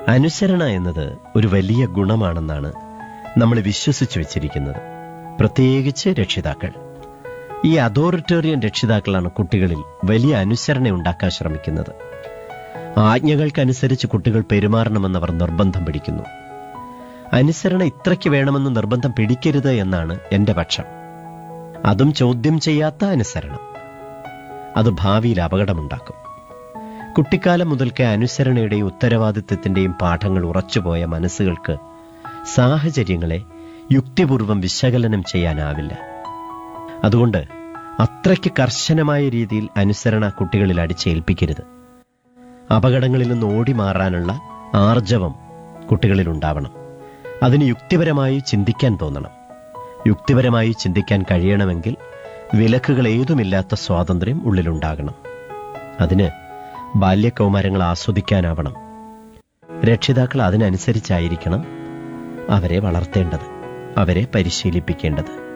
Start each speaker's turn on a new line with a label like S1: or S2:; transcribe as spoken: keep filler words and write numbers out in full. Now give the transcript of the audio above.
S1: അനുസരണ എന്നത് ഒരു വലിയ ഗുണമാണെന്നാണ് നമ്മൾ വിശ്വസിച്ചു വച്ചിരിക്കുന്നത്, പ്രത്യേകിച്ച് രക്ഷിതാക്കൾ. ഈ അതോറിറ്റേറിയൻ രക്ഷിതാക്കളാണ് കുട്ടികളിൽ വലിയ അനുസരണ ഉണ്ടാക്കാൻ ശ്രമിക്കുന്നത്. ആജ്ഞകൾക്കനുസരിച്ച് കുട്ടികൾ പെരുമാറണമെന്നവർ നിർബന്ധം പിടിക്കുന്നു. അനുസരണ ഇത്രയ്ക്ക് വേണമെന്ന് നിർബന്ധം പിടിക്കരുത് എന്നാണ് എന്റെ പക്ഷം. അതും ചോദ്യം ചെയ്യാത്ത അനുസരണം, അത് ഭാവിയിൽ അപകടമുണ്ടാക്കും. കുട്ടിക്കാലം മുതൽക്കേ അനുസരണയുടെയും ഉത്തരവാദിത്വത്തിന്റെയും പാഠങ്ങൾ ഉറച്ചുപോയ മനസ്സുകൾക്ക് സാഹചര്യങ്ങളെ യുക്തിപൂർവം വിശകലനം ചെയ്യാനാവില്ല. അതുകൊണ്ട് അത്രയ്ക്ക് കർശനമായ രീതിയിൽ അനുസരണ കുട്ടികളിൽ അടിച്ചേൽപ്പിക്കരുത്. അപകടങ്ങളിൽ നിന്ന് ഓടി മാറാനുള്ള ആർജവം കുട്ടികളിൽ ഉണ്ടാവണം. അതിന് യുക്തിപരമായി ചിന്തിക്കാൻ തോന്നണം. യുക്തിപരമായി ചിന്തിക്കാൻ കഴിയണമെങ്കിൽ വിലക്കുകൾ ഏതുമില്ലാത്ത സ്വാതന്ത്ര്യം ഉള്ളിലുണ്ടാകണം. അതിന് ബാല്യകൗമാരങ്ങൾ ആസ്വദിക്കാനാവണം. രക്ഷിതാക്കൾ അതിനനുസരിച്ചായിരിക്കണം അവരെ വളർത്തേണ്ടത്, അവരെ പരിശീലിപ്പിക്കേണ്ടത്.